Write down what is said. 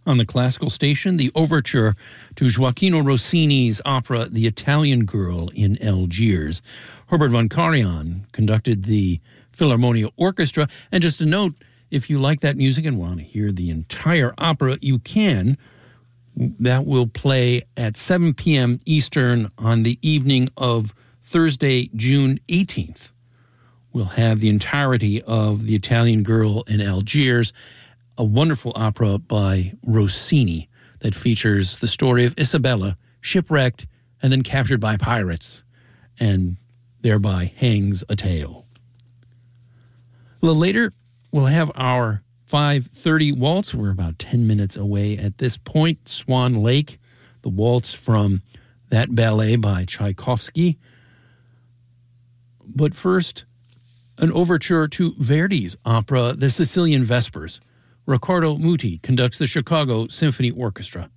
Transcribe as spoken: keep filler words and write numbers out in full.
On the classical station, the overture to Gioacchino Rossini's opera The Italian Girl in Algiers. Herbert von Karajan conducted the Philharmonia Orchestra. And just a note, if you like that music and want to hear the entire opera, you can. That will play at seven p.m. Eastern on the evening of Thursday, June eighteenth. We'll have the entirety of The Italian Girl in Algiers, a wonderful opera by Rossini that features the story of Isabella, shipwrecked and then captured by pirates, and thereby hangs a tale. A little later, we'll have our five thirty waltz. We're about ten minutes away at this point. Swan Lake, the waltz from that ballet by Tchaikovsky. But first, an overture to Verdi's opera, The Sicilian Vespers. Riccardo Muti conducts the Chicago Symphony Orchestra.